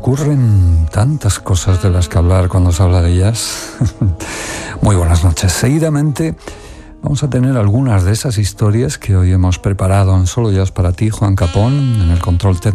ocurren tantas cosas de las que hablar cuando se habla de ellas. Muy buenas noches. Seguidamente vamos a tener algunas de esas historias que hoy hemos preparado en Solo Jazz para ti, Juan Capón, en el control técnico.